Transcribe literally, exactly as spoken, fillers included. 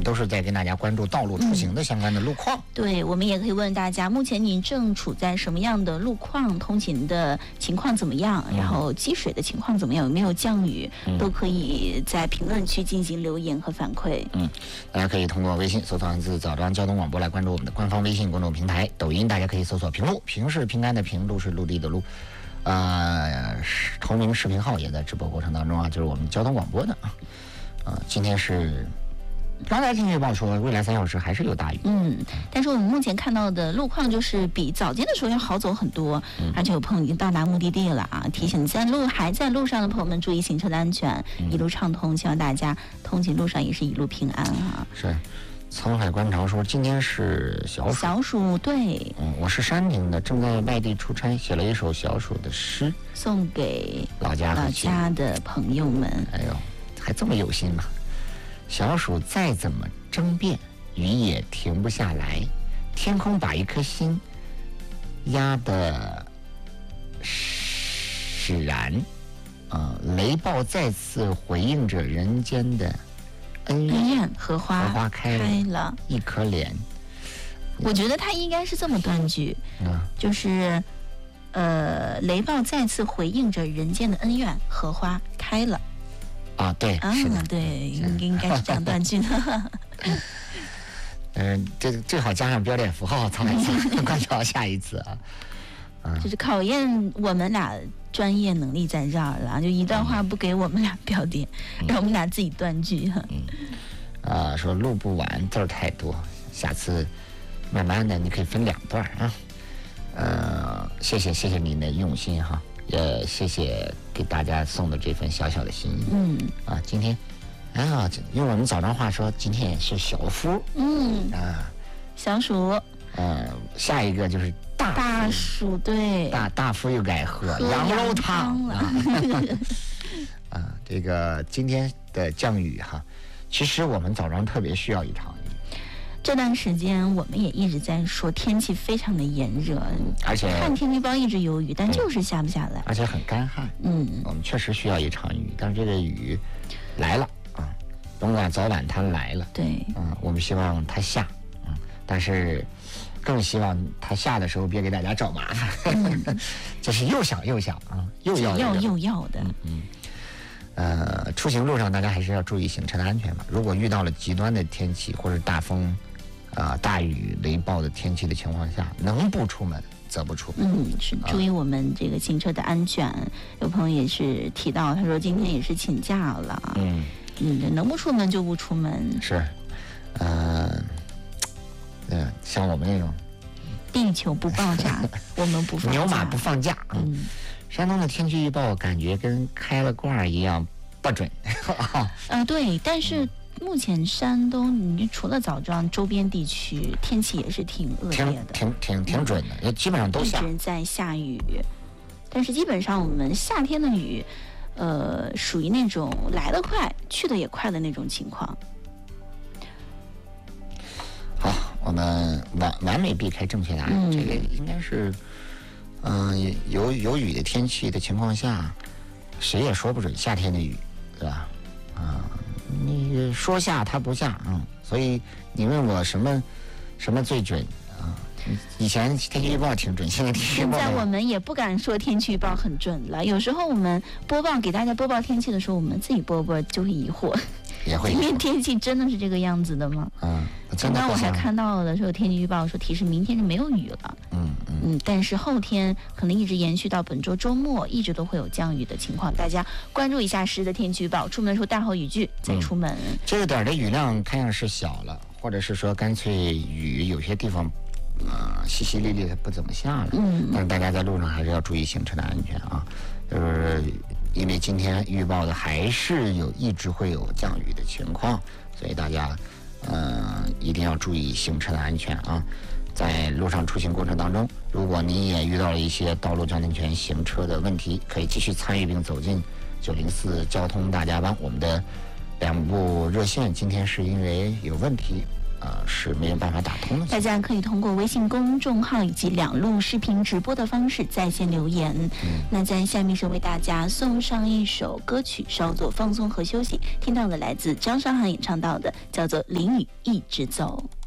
都是在跟大家关注道路出行的相关的路况。 嗯、对，我们也可以问大家，目前您正处在什么样的路况？通勤的情况怎么样？然后积水的情况怎么样？有没有降雨？嗯、都可以在评论区进行留言和反馈。 嗯，大家可以通过微信搜索汉字枣庄交通广播来关注我们的官方微信公众平台，抖音大家可以搜索平路，平是平安的平，路是陆地的路。呃，同名视频号也在直播过程当中啊，就是我们交通广播的啊。呃，今天是刚才天气预报说未来三小时还是有大雨， 嗯，但是我们目前看到的路况就是比早间的时候要好走很多，嗯、而且有朋友已经到达目的地了啊！提醒在路还在路上的朋友们注意行车的安全，嗯、一路畅通，希望大家通勤路上也是一路平安啊！ 是。沧海观潮说今天是小暑， 小暑对， 嗯，我是山亭的，正在外地出差，写了一首小暑的诗， 送给老家老家的朋友们。 哎呦，还这么有心吗？小暑再怎么争辩，雨也停不下来，天空把一颗心压得使然，啊、呃，雷暴再次回应着人间的恩怨， 荷花荷花开 了, 开了一颗莲。 我觉得它应该是这么断句，嗯、就是呃，雷暴再次回应着人间的恩怨，荷花开了。 啊，对， 啊， 是的， 对，应应该是这样断句的。 嗯，这最好加上标点符号，才能观察下一次啊。 嗯，就是考验我们俩专业能力在这儿了，就一段话不给我们俩标点，嗯、让我们俩自己断句。 嗯，啊，说录不完，字儿太多，下次慢慢的，你可以分两段啊。呃，谢谢谢谢您的用心哈，也谢谢给大家送的这份小小的心意。嗯，啊，今天啊，用我们枣庄话说，今天也是小暑。嗯，啊， 小暑。 呃，下一个就是大大暑，对， 大大夫又该喝羊肉汤了。啊，这个今天的降雨哈，其实我们枣庄特别需要一场雨。 这段时间我们也一直在说天气非常的炎热， 而且看天气预报一直有雨，但就是下不下来， 而且很干旱。嗯，我们确实需要一场雨，但是这个雨来了啊，甭管早晚它来了。 对， 嗯，我们希望它下，嗯，但是。更希望它下的时候别给大家找麻烦，嗯、这是又想又想啊，又要要又要的。 嗯嗯。呃，出行路上大家还是要注意行车的安全嘛。如果遇到了极端的天气或者大风、啊、呃、大雨、雷暴的天气的情况下，能不出门则不出门。 嗯，是注意我们这个行车的安全。啊、有朋友也是提到，他说今天也是请假了。嗯嗯，能不出门就不出门。 是，呃。嗯，像我们那种地球不爆炸，我们不放假， 牛马不放假。嗯，山东的天气预报感觉跟开了挂一样不准。 啊、呃，对，但是目前山东，你除了枣庄周边地区，天气也是挺恶劣的， 挺挺挺准的，基本上都下， 一直在下雨。但是基本上我们夏天的雨，呃，属于那种来得快，去得也快的那种情况。 好，我们完完美避开正确答案。嗯、这个应该是，嗯、呃，有有雨的天气的情况下，谁也说不准夏天的雨，对吧？啊、呃，你说下它不下，嗯，所以你问我什么什么最准啊？以前天气预报挺准，现在天气预报现在我们也不敢说天气预报很准了。有时候我们播报给大家播报天气的时候，我们自己播播就会疑惑。 也会今天天气真的是这个样子的吗？嗯，刚刚我还看到的时候，天气预报说提示明天是没有雨了。嗯嗯嗯，但是后天可能一直延续到本周周末，一直都会有降雨的情况。大家关注一下实时的天气预报，出门的时候带好雨具再出门。 嗯、这个点的雨量看样是小了，或者是说干脆雨有些地方。呃，淅淅沥沥的不怎么下了，嗯，但是大家在路上还是要注意行车的安全啊，就是因为今天预报的还是有一直会有降雨的情况，所以大家呃一定要注意行车的安全啊。在路上出行过程当中，如果你也遇到了一些道路交通权行车的问题，可以继续参与并走进九零四交通大家帮，我们的两部热线今天是因为有问题。 呃是没有办法打通的。 大家可以通过微信公众号以及两路视频直播的方式在线留言。嗯、那在下面是为大家送上一首歌曲，稍作放松和休息。听到的来自张韶涵演唱到的，叫做《淋雨一直走》。